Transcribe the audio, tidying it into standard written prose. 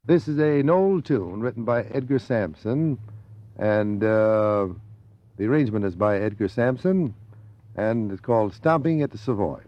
This is an old tune written by Edgar Sampson, and the arrangement is by Edgar Sampson, and it's called Stomping at the Savoy.